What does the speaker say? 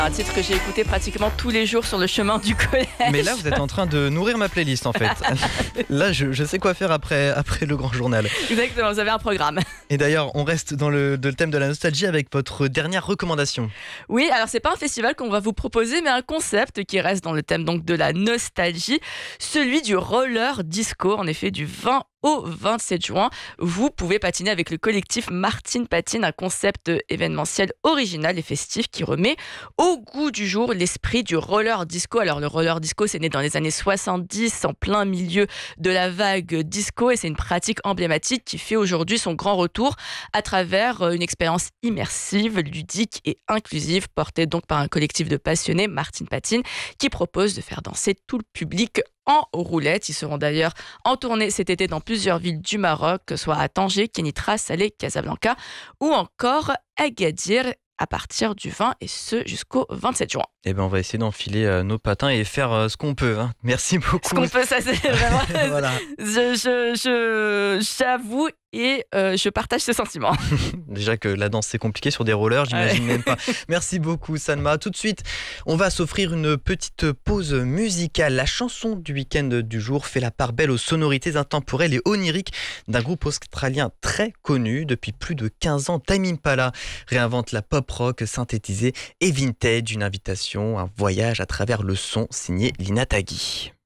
Un titre que j'ai écouté pratiquement tous les jours sur le chemin du collège. Mais là, vous êtes en train de nourrir ma playlist en fait. Là, je sais quoi faire après le grand journal. Exactement, vous avez un programme. Et d'ailleurs, on reste dans le thème de la nostalgie avec votre dernière recommandation. Oui, alors c'est pas un festival qu'on va vous proposer, mais un concept qui reste dans le thème donc de la nostalgie, celui du roller disco. En effet, du 20 au 27 juin, vous pouvez patiner avec le collectif Martine Patine, un concept événementiel original et festif qui remet au goût du jour l'esprit du roller disco. Alors le roller disco, c'est né dans les années 70, en plein milieu de la vague disco, et c'est une pratique emblématique qui fait aujourd'hui son grand retour à travers une expérience immersive, ludique et inclusive, portée donc par un collectif de passionnés, Martine Patine, qui propose de faire danser tout le public en roulette. Ils seront d'ailleurs en tournée cet été dans plusieurs villes du Maroc, que ce soit à Tanger, Kenitra, Salé, Casablanca ou encore Agadir, à partir du 20 et ce jusqu'au 27 juin. Eh ben, on va essayer d'enfiler nos patins et faire ce qu'on peut. Hein. Merci beaucoup. Ce qu'on peut, ça c'est vraiment... Voilà. J'avoue et je partage ce sentiment. Déjà que la danse c'est compliqué sur des rollers, j'imagine même pas. Merci beaucoup Salma. Tout de suite, on va s'offrir une petite pause musicale. La chanson du week-end du jour fait la part belle aux sonorités intemporelles et oniriques d'un groupe australien très connu depuis plus de 15 ans. Tame Impala réinvente la pop rock synthétisée et vintage, une invitation, un voyage à travers le son signé Lina Tagui.